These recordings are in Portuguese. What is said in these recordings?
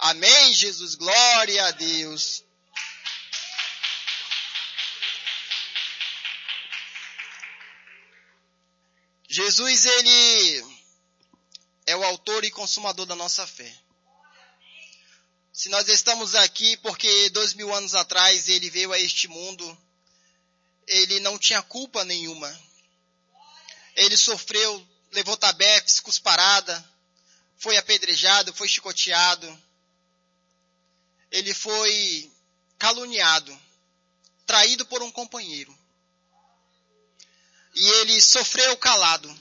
Amém, Jesus. Glória a Deus. Jesus, ele é o autor e consumador da nossa fé. Se nós estamos aqui porque 2000 anos atrás ele veio a este mundo, ele não tinha culpa nenhuma. Ele sofreu, levou tabefes, cusparada, foi apedrejado, foi chicoteado. Ele foi caluniado, traído por um companheiro. E ele sofreu calado.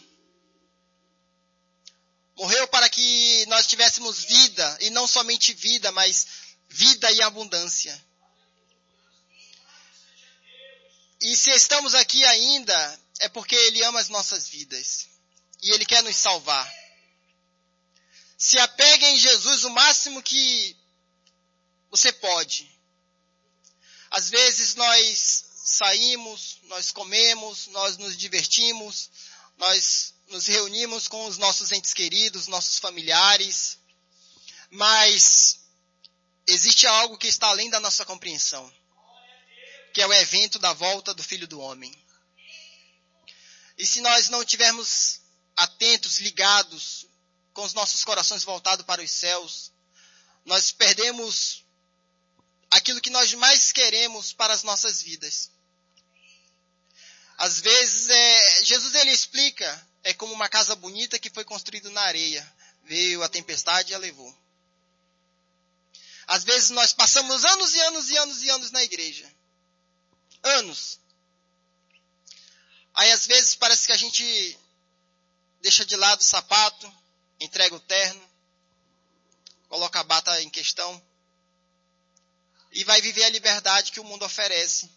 Morreu para que nós tivéssemos vida, e não somente vida, mas vida e abundância. E se estamos aqui ainda, é porque Ele ama as nossas vidas. E Ele quer nos salvar. Se apegue em Jesus o máximo que você pode. Às vezes nós saímos, nós comemos, nós nos divertimos, nós nos reunimos com os nossos entes queridos, nossos familiares, mas existe algo que está além da nossa compreensão, que é o evento da volta do Filho do Homem. E se nós não estivermos atentos, ligados, com os nossos corações voltados para os céus, nós perdemos aquilo que nós mais queremos para as nossas vidas. Às vezes, Jesus ele explica, é como uma casa bonita que foi construída na areia. Veio a tempestade e a levou. Às vezes nós passamos anos e anos e anos e anos na igreja. Anos. Aí às vezes parece que a gente deixa de lado o sapato, entrega o terno, coloca a bata em questão e vai viver a liberdade que o mundo oferece.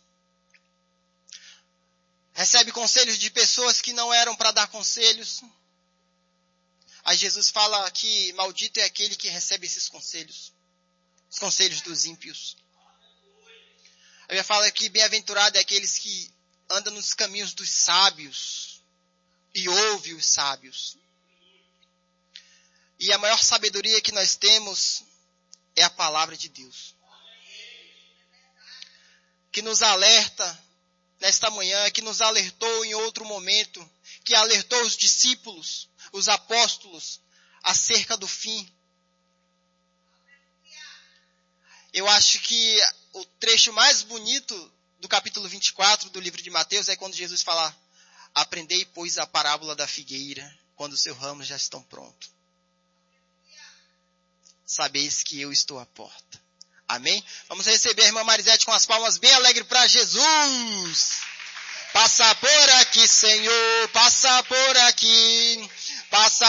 Recebe conselhos de pessoas que não eram para dar conselhos. Aí Jesus fala que maldito é aquele que recebe esses conselhos. Os conselhos dos ímpios. A Bíblia fala que bem-aventurado é aqueles que andam nos caminhos dos sábios e ouve os sábios. E a maior sabedoria que nós temos é a palavra de Deus. Que nos alerta nesta manhã, que nos alertou em outro momento, que alertou os discípulos, os apóstolos, acerca do fim. Eu acho que o trecho mais bonito do capítulo 24 do livro de Mateus é quando Jesus fala: aprendei, pois, a parábola da figueira, quando os seus ramos já estão prontos. Sabeis que eu estou à porta. Amém? Vamos receber a irmã Marisete com as palmas bem alegres para Jesus. Passa por aqui, Senhor, passa por aqui. Passa